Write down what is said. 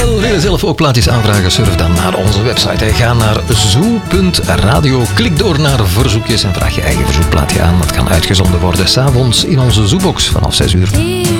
Wil je zelf ook plaatjes aanvragen? Surf dan naar onze website. Ga naar zoo.radio. Klik door naar verzoekjes en vraag je eigen verzoekplaatje aan. Dat kan uitgezonden worden 's avonds in onze Zoobox vanaf 6 uur.